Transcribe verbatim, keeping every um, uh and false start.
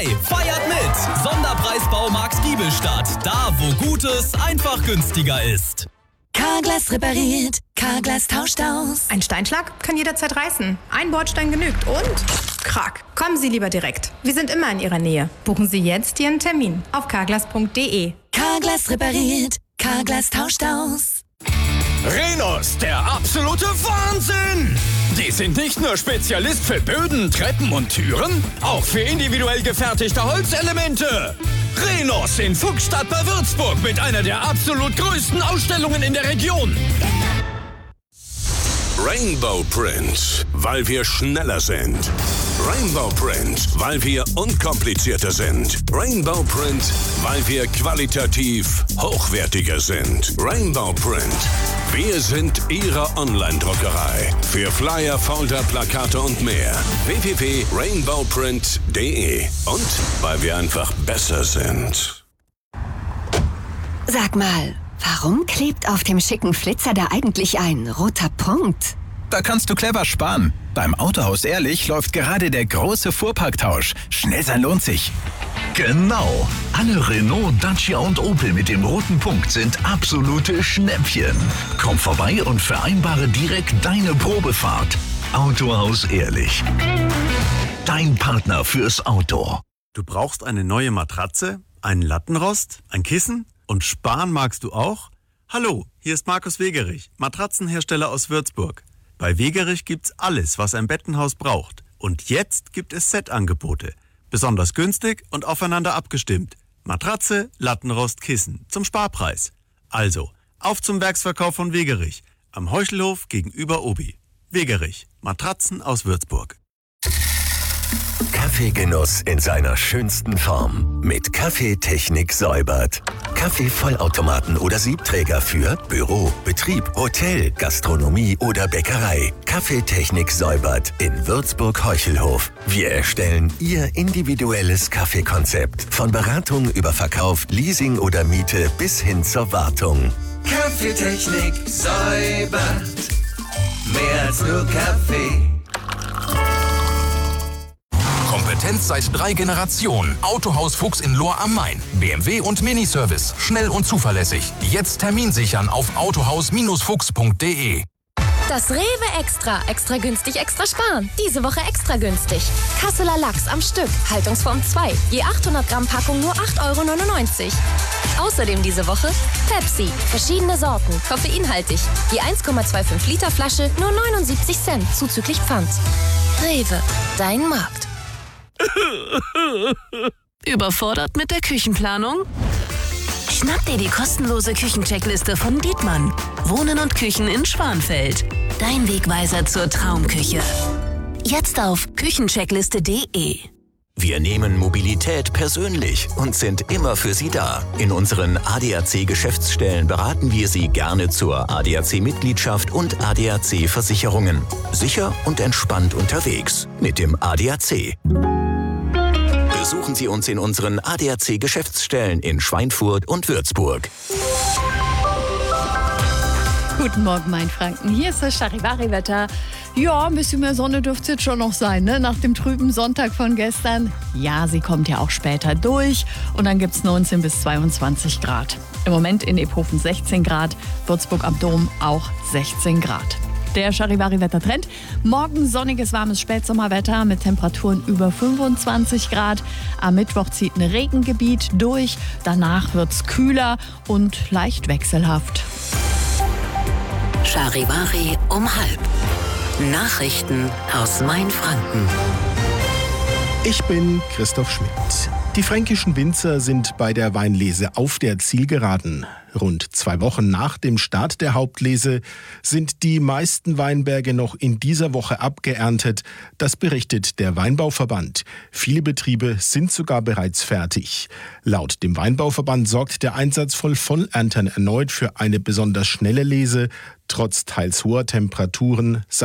zwei. Feiert mit! Sonderpreis Baumarkt Giebelstadt. Da, wo Gutes einfach günstiger ist. Carglass repariert, Carglass tauscht aus. Ein Steinschlag kann jederzeit reißen. Ein Bordstein genügt und krack. Kommen Sie lieber direkt. Wir sind immer in Ihrer Nähe. Buchen Sie jetzt Ihren Termin auf carglass punkt de. Carglass repariert, Carglass tauscht aus. Rhenus, der absolute Wahnsinn! Die sind nicht nur Spezialist für Böden, Treppen und Türen, auch für individuell gefertigte Holzelemente. Rhenus in Fuchsstadt bei Würzburg mit einer der absolut größten Ausstellungen in der Region. Rainbow Print, weil wir schneller sind. Rainbow Print, weil wir unkomplizierter sind. Rainbow Print, weil wir qualitativ hochwertiger sind. Rainbow Print, wir sind Ihre Online-Druckerei. Für Flyer, Folder, Plakate und mehr. w w w punkt rainbow print punkt de. Und weil wir einfach besser sind. Sag mal, warum klebt auf dem schicken Flitzer da eigentlich ein roter Punkt? Da kannst du clever sparen. Beim Autohaus Ehrlich läuft gerade der große Fuhrparktausch. Schnell sein lohnt sich. Genau. Alle Renault, Dacia und Opel mit dem roten Punkt sind absolute Schnäppchen. Komm vorbei und vereinbare direkt deine Probefahrt. Autohaus Ehrlich. Dein Partner fürs Auto. Du brauchst eine neue Matratze, einen Lattenrost, ein Kissen und sparen magst du auch? Hallo, hier ist Markus Wegerich, Matratzenhersteller aus Würzburg. Bei Wegerich gibt's alles, was ein Bettenhaus braucht. Und jetzt gibt es Set-Angebote. Besonders günstig und aufeinander abgestimmt. Matratze, Lattenrost, Kissen zum Sparpreis. Also, auf zum Werksverkauf von Wegerich. Am Heuchelhof gegenüber Obi. Wegerich, Matratzen aus Würzburg. Kaffeegenuss in seiner schönsten Form. Mit Kaffeetechnik säubert. Kaffeevollautomaten oder Siebträger für Büro, Betrieb, Hotel, Gastronomie oder Bäckerei. Kaffeetechnik säubert in Würzburg-Heuchelhof. Wir erstellen Ihr individuelles Kaffeekonzept. Von Beratung über Verkauf, Leasing oder Miete bis hin zur Wartung. Kaffeetechnik säubert. Mehr als nur Kaffee. Kompetenz seit drei Generationen. Autohaus Fuchs in Lohr am Main. B M W und Miniservice. Schnell und zuverlässig. Jetzt Termin sichern auf autohaus fuchs punkt de. Das Rewe Extra. Extra günstig, extra sparen. Diese Woche extra günstig. Kasseler Lachs am Stück. Haltungsform zwei. Je achthundert Gramm Packung nur acht Euro neunundneunzig. Außerdem diese Woche Pepsi. Verschiedene Sorten. Koffeinhaltig. Je eins Komma fünfundzwanzig Liter Flasche nur neunundsiebzig Cent. Zuzüglich Pfand. Rewe. Dein Markt. Überfordert mit der Küchenplanung? Schnapp dir die kostenlose Küchencheckliste von Dietmann. Wohnen und Küchen in Schwanfeld. Dein Wegweiser zur Traumküche. Jetzt auf küchencheckliste punkt de. Wir nehmen Mobilität persönlich und sind immer für Sie da. In unseren A D A C-Geschäftsstellen beraten wir Sie gerne zur A D A C-Mitgliedschaft und A D A C-Versicherungen. Sicher und entspannt unterwegs mit dem A D A C. Besuchen Sie uns in unseren A D A C-Geschäftsstellen in Schweinfurt und Würzburg. Guten Morgen, mein Franken. Hier ist das Charivari-Wetter. Ja, ein bisschen mehr Sonne dürfte es jetzt schon noch sein, ne? Nach dem trüben Sonntag von gestern. Ja, sie kommt ja auch später durch. Und dann gibt es neunzehn bis zweiundzwanzig Grad. Im Moment in Ephofen sechzehn Grad, Würzburg am Dom auch sechzehn Grad. Der Charivari-Wettertrend. Morgen sonniges, warmes Spätsommerwetter mit Temperaturen über fünfundzwanzig Grad. Am Mittwoch zieht ein Regengebiet durch. Danach wird es kühler und leicht wechselhaft. Charivari um halb. Nachrichten aus Mainfranken. Ich bin Christoph Schmidt. Die fränkischen Winzer sind bei der Weinlese auf der Zielgeraden. Rund zwei Wochen nach dem Start der Hauptlese sind die meisten Weinberge noch in dieser Woche abgeerntet. Das berichtet der Weinbauverband. Viele Betriebe sind sogar bereits fertig. Laut dem Weinbauverband sorgt der Einsatz von Vollerntern erneut für eine besonders schnelle Lese. Trotz teils hoher Temperaturen